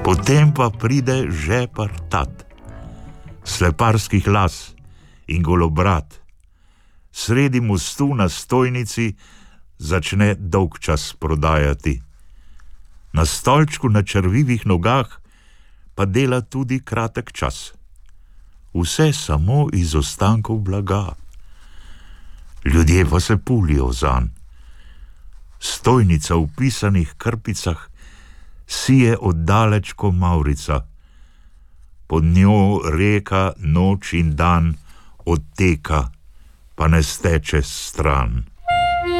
Potem pa pride žepar tat, sleparskih las in golobrat. Sredi mostu na stojnici začne dolgčas prodajati. Na stolčku na črvivih nogah pa dela tudi kratek čas. Vse samo iz ostankov blaga. Ljudje pa se pulijo zanj. Stojnica v pisanih krpicah sije oddaleč ko mavrica. Pod njo reka noč in dan odteka, pa ne steče stran.